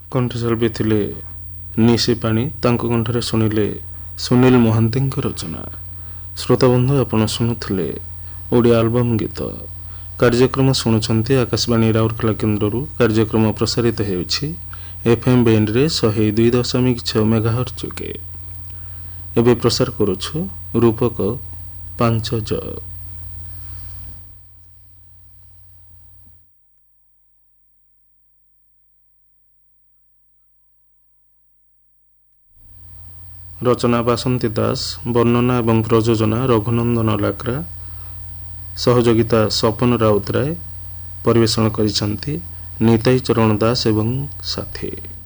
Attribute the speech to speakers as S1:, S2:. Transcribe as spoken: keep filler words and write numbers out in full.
S1: କଣ୍ଠଶିଳ୍ପୀ ଥିଲେ ନିଶି ପାଣି, ତାଙ୍କ କଣ୍ଠରେ ଶୁଣିଲେ ସୁନୀଲ ମହାନ୍ତିଙ୍କ ରଚନା। ଶ୍ରୋତାବନ୍ଧୁ, ଆପଣ ଶୁଣୁଥିଲେ ଓଡ଼ିଆ ଆଲବମ୍ ଗୀତ। କାର୍ଯ୍ୟକ୍ରମ ଶୁଣୁଛନ୍ତି ଆକାଶବାଣୀ ରାଉରକେଲା କେନ୍ଦ୍ରରୁ। କାର୍ଯ୍ୟକ୍ରମ ପ୍ରସାରିତ ହେଉଛି ଏଫ୍ଏମ୍ ବ୍ୟାଣ୍ଡରେ ଶହେ ଦୁଇ ଦଶମିକ ଛଅ ମେଗାହର୍ଟ୍ଜ ଯୋଗେ। ଏବେ ପ୍ରସାର କରୁଛୁ ରୂପକ ପାଞ୍ଚ ଜ। ରଚନା ବାସନ୍ତୀ ଦାସ, ବର୍ଣ୍ଣନା ଏବଂ ପ୍ରଯୋଜନା ରଘୁନନ୍ଦନ ଲାକ୍ରା, ସହଯୋଗିତା ସପନ ରାଉତରାୟ, ପରିବେଷଣ କରିଛନ୍ତି ନିତାଇ ଚରଣ ଦାସ ଏବଂ ସାଥୀ।